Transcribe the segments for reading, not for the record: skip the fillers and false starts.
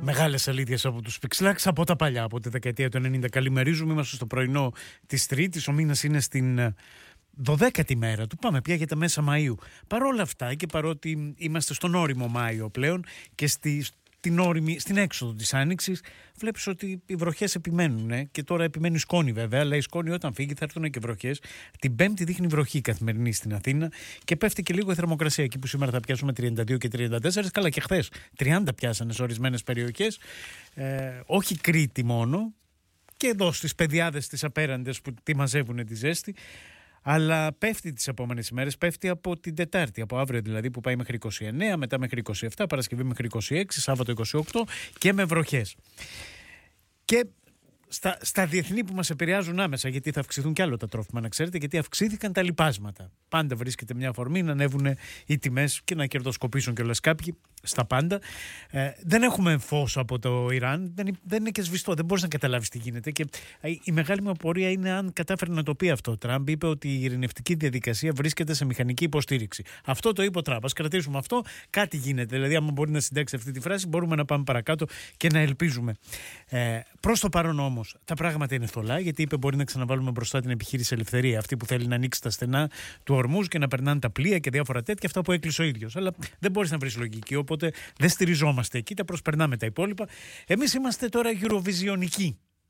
Μεγάλες αλήθειες από τους Pixlax από τα παλιά, από τη δεκαετία του 90. Καλημερίζουμε, είμαστε στο πρωινό της Τρίτης. Ο μήνας είναι στην 12η μέρα του. Πάμε πια για τα μέσα Μαΐου. Παρ' όλα αυτά και παρότι είμαστε στον όριμο Μάιο πλέον και στην έξοδο της Άνοιξης, βλέπεις ότι οι βροχές επιμένουν. Και τώρα επιμένει η σκόνη βέβαια, αλλά η σκόνη όταν φύγει θα έρθουν και βροχές. Την Πέμπτη δείχνει βροχή καθημερινή στην Αθήνα και πέφτει και λίγο η θερμοκρασία. Εκεί που σήμερα θα πιάσουμε 32 και 34, καλά και χθες 30 πιάσανε σε ορισμένες περιοχές. Όχι Κρήτη μόνο, και εδώ στις πεδιάδες τις απέραντες που τη μαζεύουν τη ζέστη. Αλλά πέφτει τις επόμενες ημέρες, πέφτει από την Τετάρτη, από αύριο δηλαδή που πάει μέχρι 29, μετά μέχρι 27, Παρασκευή μέχρι 26, Σάββατο 28 και με βροχές. Και στα διεθνή που μας επηρεάζουν άμεσα, γιατί θα αυξηθούν κι άλλο τα τρόφιμα, να ξέρετε, γιατί αυξήθηκαν τα λιπάσματα. Πάντα βρίσκεται μια αφορμή να ανέβουν οι τιμές και να κερδοσκοπήσουν κιόλας κάποιοι στα πάντα. Δεν έχουμε φως από το Ιράν, δεν είναι και σβηστό, δεν μπορείς να καταλάβεις τι γίνεται. Και η μεγάλη μου απορία είναι αν κατάφερε να το πει αυτό. Ο Τραμπ είπε ότι η ειρηνευτική διαδικασία βρίσκεται σε μηχανική υποστήριξη. Αυτό το είπε ο Τραμπ. Ας κρατήσουμε αυτό, κάτι γίνεται. Δηλαδή, άμα μπορεί να συντάξει αυτή τη φράση, μπορούμε να πάμε παρακάτω και να ελπίζουμε. Προς το παρόν όμως, τα πράγματα είναι θολά, γιατί είπε μπορεί να ξαναβάλουμε μπροστά την επιχείρηση Ελευθερία, αυτή που θέλει να ανοίξει τα στενά του Ορμούζ και να περνάνε τα πλοία και διάφορα τέτοια, αυτά που έκλεισε ο ίδιος. Αλλά δεν μπορείς να βρεις λογική, οπότε δεν στηριζόμαστε εκεί, τα προσπερνάμε τα υπόλοιπα. Εμείς είμαστε τώρα Eurovisionικοί.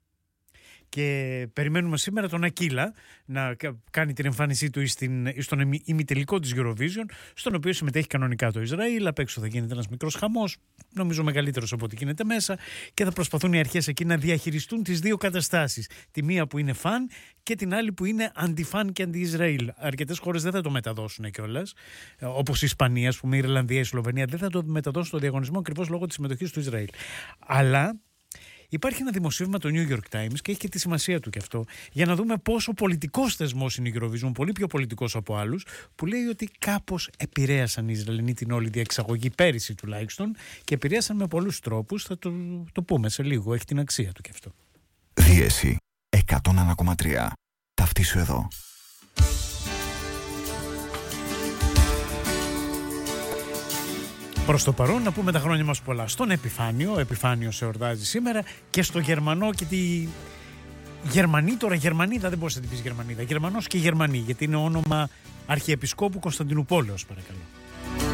Και περιμένουμε σήμερα τον Ακύλα να κάνει την εμφάνισή του στον ημιτελικό της Eurovision, στον οποίο συμμετέχει κανονικά το Ισραήλ. Απ' έξω θα γίνεται ένας μικρός χαμός, νομίζω μεγαλύτερος από ό,τι γίνεται μέσα, και θα προσπαθούν οι αρχές εκεί να διαχειριστούν τις δύο καταστάσεις. Τη μία που είναι φαν και την άλλη που είναι αντιφαν και αντι-Ισραήλ. Αρκετές χώρες δεν θα το μεταδώσουν κιόλας, όπως η Ισπανία, ας πούμε, η Ιρλανδία, η Σλοβενία, δεν θα το μεταδώσουν στο διαγωνισμό ακριβώς λόγω της συμμετοχής του Ισραήλ. Αλλά υπάρχει ένα δημοσίευμα, το New York Times, και έχει και τη σημασία του κι αυτό, για να δούμε πόσο πολιτικός θεσμός είναι η Eurovision, πολύ πιο πολιτικός από άλλους, που λέει ότι κάπως επηρέασαν οι Ισραηλινοί την όλη διεξαγωγή πέρυσι τουλάχιστον, και επηρέασαν με πολλούς τρόπους. Θα το πούμε σε λίγο, έχει την αξία του κι αυτό. Δίεση 101,3. Ταυτίσου εδώ. Προς το παρόν να πούμε τα χρόνια μας πολλά στον Επιφάνιο. Ο Επιφάνιος εορτάζει σήμερα, και στο Γερμανό και τη Γερμανή. Τώρα Γερμανίδα δεν μπορείς να την πεις Γερμανίδα. Γερμανός και Γερμανή, γιατί είναι όνομα Αρχιεπισκόπου Κωνσταντινουπόλεως, παρακαλώ.